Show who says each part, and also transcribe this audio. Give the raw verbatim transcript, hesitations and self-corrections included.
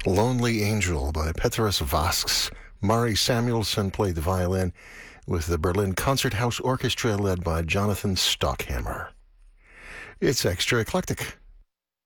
Speaker 1: Lonely Angel by Petrus Vasks. Mari Samuelson played the violin with the Berlin Concerthouse Orchestra led by Jonathan Stockhammer. It's extra eclectic